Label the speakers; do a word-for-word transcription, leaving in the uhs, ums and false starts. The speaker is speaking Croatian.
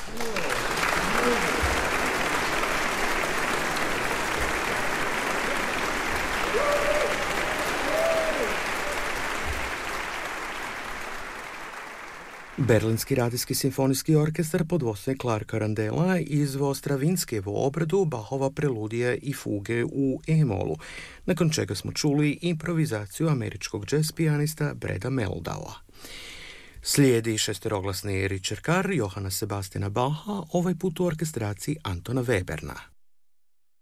Speaker 1: Berlinski radijski simfonijski orkestar pod vodstvom Clarka Randella izveo Stravinskevu obradu Bachova preludije i fuge u E-molu, nakon čega smo čuli improvizaciju američkog jazz pijanista Breda Meldaua. Slijedi šesteroglasni Richard Carr Johana Sebastiana Bacha, ovaj put u orkestraciji Antona Weberna.